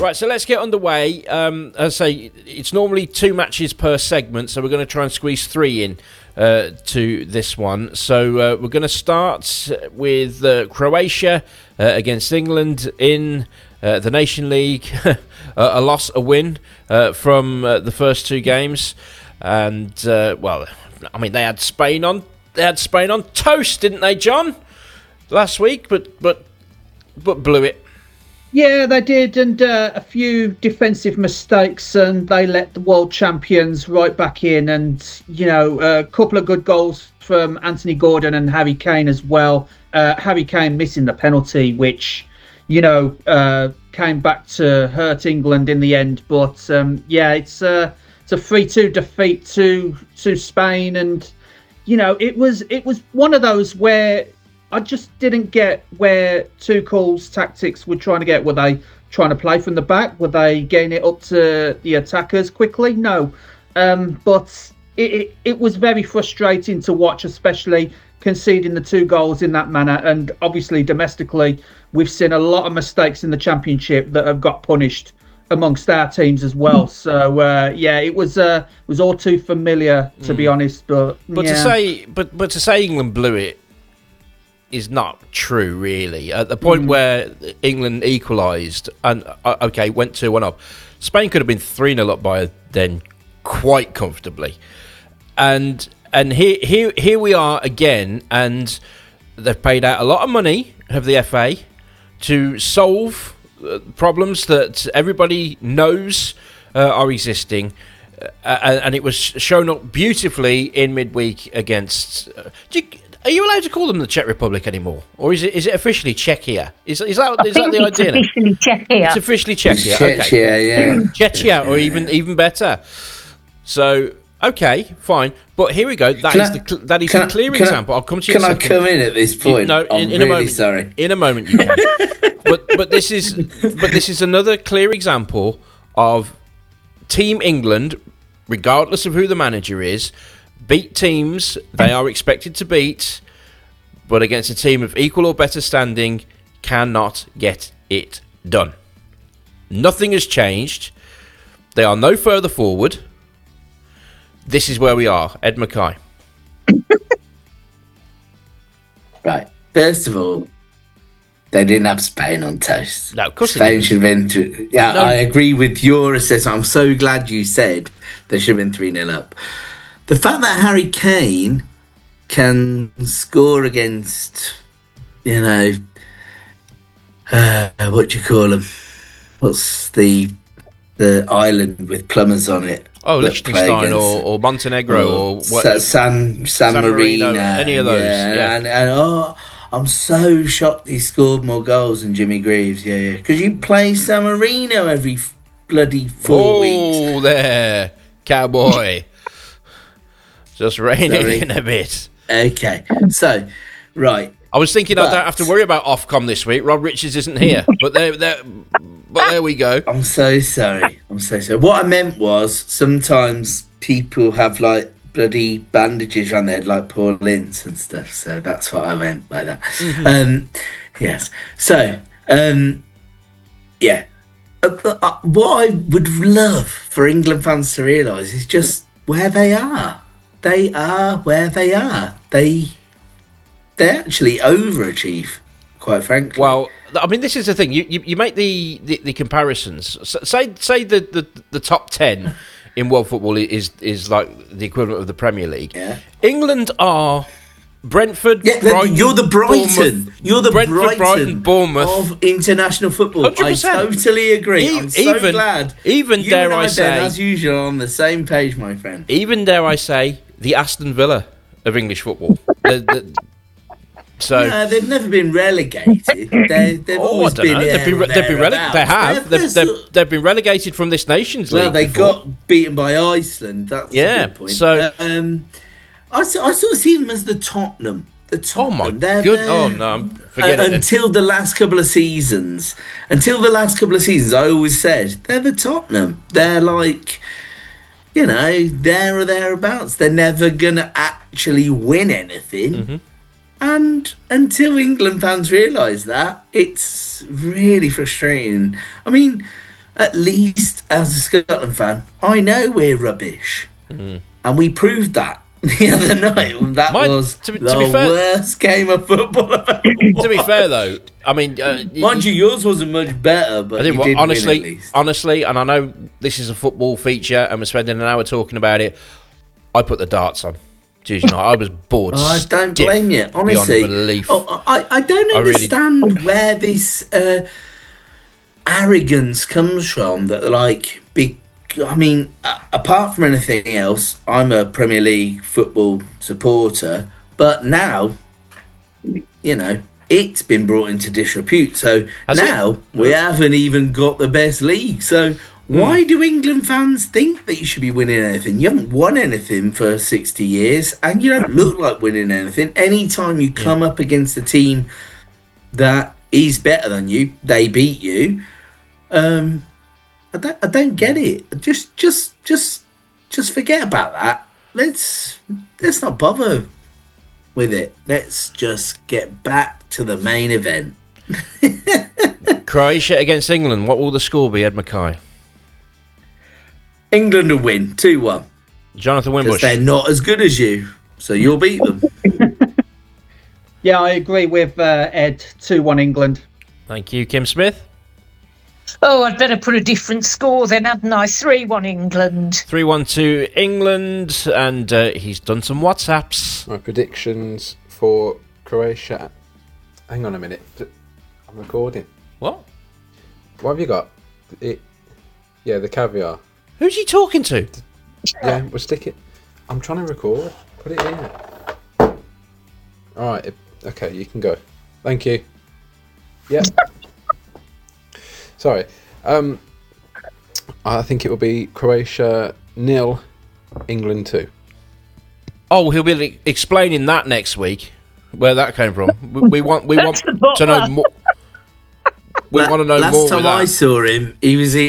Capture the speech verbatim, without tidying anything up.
Right, so let's get underway. Um, as I say, it's normally two matches per segment, so we're going to try and squeeze three in uh, to this one. So uh, we're going to start with uh, Croatia uh, against England in uh, the Nation League. a loss, a win uh, from uh, the first two games. And, uh, well, I mean, they had Spain on they had Spain on toast, didn't they, John? Last week, but but but blew it. Yeah, they did, and uh, a few defensive mistakes, and they let the world champions right back in. And, you know, a couple of good goals from Anthony Gordon and Harry Kane as well. Uh, Harry Kane missing the penalty, which, you know, uh, came back to hurt England in the end. But, um, yeah, it's, uh, it's a three two defeat to to Spain. And, you know, it was it was one of those where I just didn't get where Tuchel's tactics were trying to get. Were they trying to play from the back? Were they getting it up to the attackers quickly? No. Um, but it, it, it was very frustrating to watch, especially conceding the two goals in that manner. And obviously, domestically, we've seen a lot of mistakes in the Championship that have got punished amongst our teams as well. So, uh, yeah, it was uh, was all too familiar, to mm. be honest. But, but yeah. to say, but but to say England blew it is not true, really. At the point mm. where England equalised and, uh, okay, went two one up, Spain could have been three nil up by then quite comfortably. And and here, here, here we are again, and they've paid out a lot of money, have the F A, to solve uh, problems that everybody knows uh, are existing. Uh, and, and it was shown up beautifully in midweek against... Uh, do you, Are you allowed to call them the Czech Republic anymore, or is it is it officially Czechia? Is is that I is that the it's idea? It's officially Czechia. It's officially Czechia. Czechia, Okay. yeah. Czechia, or even even better. So okay, fine. But here we go. That Can is I- the that is can the I- clear can I- example. I'll come to you. Can in a I second. come in at this point? No, I'm in, in a really moment. sorry. In a moment, you can. but but this is but this is another clear example of Team England, regardless of who the manager is, beat teams they are expected to beat, but against a team of equal or better standing, cannot get it done. Nothing has changed. They are no further forward. This is where we are. Ed Mackay. Right. First of all, they didn't have Spain on toast. No, of course they Spain didn't. should have been... Th- yeah, No. I agree with your assessment. I'm so glad you said they should have been three nil up. The fact that Harry Kane can score against, you know, uh, what do you call them? What's the the island with plumbers on it? Oh, that play Liechtenstein against- or, or Montenegro or what? Sa- San, San, San Marino, Marino, any of those, yeah. And, and oh, I'm so shocked he scored more goals than Jimmy Greaves. Yeah, yeah. Because you play San Marino every f- bloody four oh, weeks. there, cowboy. Just rein it Sorry. in a bit. Okay, so right. I was thinking I But- don't have to worry about Ofcom this week. Rob Richards isn't here, but there, there, but there we go. I'm so sorry. I'm so sorry. What I meant was sometimes people have like bloody bandages around their head, like Paul Ince and stuff. So that's what I meant by that. Mm-hmm. Um, yes. So um, yeah. Uh, uh, what I would love for England fans to realise is just where they are. They are where they are. They they actually overachieve, quite frankly. Well, I mean, this is the thing. You you, you make the, the, the comparisons. S- Say say the, the, the top ten in world football is is like the equivalent of the Premier League. Yeah. England are Brentford. Yeah, the- Brighton, you're the Brighton. Bournemouth- You're the Brentford, Brighton, Brighton, Bournemouth. of international football. one hundred percent. I totally agree. E- I'm so even- glad. even you dare and I Ben, say- as usual, on the same page, my friend. Even dare I say the Aston Villa of English football. the, the, so. No, they've never been relegated. They, they've Oh, I always don't been know. there. They've been, or re- they've been rele- thereabouts. They have. They're- They've, they're they've, sort- they've been relegated from this Nations League. well, they before. got beaten by Iceland. That's Yeah, a good point. so- um, I, s- I sort of see them as the Tottenham. The Oh Tottenham. my They're good. there. Oh no, I'm- forget Uh, it. then. until the last couple of seasons, until the last couple of seasons, I always said they're the Tottenham. They're like, you know, there or thereabouts. They're never gonna actually win anything. Mm-hmm. And until England fans realise that, it's really frustrating. I mean, at least as a Scotland fan, I know we're rubbish. Mm. And we proved that the other night. That Mine- was to be- the to be fair- worst game of football I've ever To be fair, though, I mean, uh, Mind you, yours wasn't much better, but I think you what, did honestly, win at least. honestly, and I know this is a football feature, and we're spending an hour talking about it. I put the darts on. Tuesday night, I was bored. Oh, I don't stiff blame you, honestly. beyond belief. Oh, I, I don't I really- understand where this uh, arrogance comes from. That like, big. I mean, uh, apart from anything else, I'm a Premier League football supporter, but now, you know, it's been brought into disrepute. So Has it? now we haven't even got the best league. So. Why do England fans think that you should be winning anything? You haven't won anything for sixty years, and you don't look like winning anything. Anytime you come up against a team that is better than you, they beat you. Um, I don't, I don't get it. Just, just, just, just forget about that. Let's let's not bother with it. Let's just get back to the main event. Croatia against England. What will the score be, Ed Mackay? England will win two one. Jonathan Because Wimbush. they're not as good as you, so you'll beat them. Yeah, I agree with uh, Ed. two one England. Thank you, Kim Smith. Oh, I'd better put a different score then, hadn't I? three one England. three one to England, and uh, he's done some WhatsApps. My predictions for Croatia. Hang on a minute. I'm recording. What? What have you got? It, yeah, the caviar. Who's he talking to? Yeah, we'll stick it. I'm trying to record. Put it in. All right. Okay, you can go. Thank you. Yeah. Sorry. Um, I think it will be Croatia nil, England two. Oh, he'll be explaining that next week, where that came from. We, we want, we want That's the to know bottom. more. We La- want to know Last more. time with I that. saw him, he was